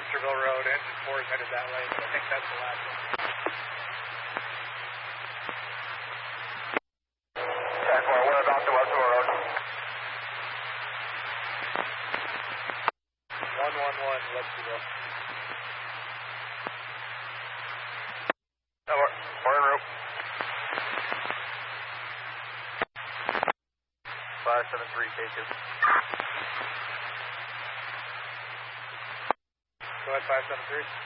Westerville Road, engine 4 is headed that way, but I think that's the last one. 10-4, we're about to Westerville Road. 111, Westerville. No, we're en route. 573, K2. Go ahead, 573.